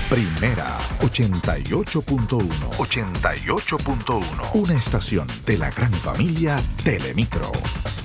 Primera 88.1. 88.1. Una estación de la gran familia Telemicro.